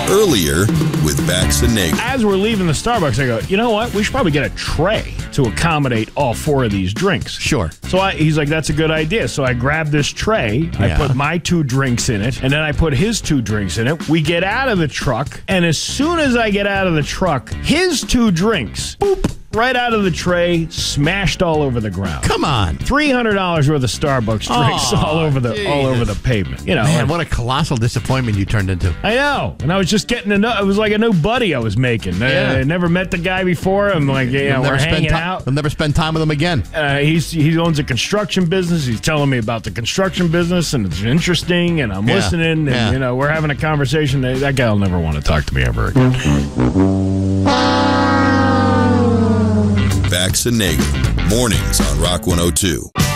Earlier with Bax and Nagel. As we're leaving the Starbucks, I go, you know what? We should probably get a tray to accommodate all four of these drinks. Sure. So he's like, that's a good idea. So I grabbed this tray. I put my 2 drinks in it, and then I put his 2 drinks in it. We get out of the truck, and as soon as I get out of the truck, his 2 drinks, boop, right out of the tray, smashed all over the ground. Come on. $300 worth of Starbucks drinks all over the pavement. You know, man, what a colossal disappointment you turned into. I know. And I was just getting to know. It was like a new buddy I was making. I never met the guy before. I'm like, we're hanging out. I'll never spend time with him again. He owns a construction business. He's telling me about the construction business, and it's interesting, and I'm listening, and, we're having a conversation. That guy will never want to talk to me ever again. Bax and Nagel, mornings on Rock 102.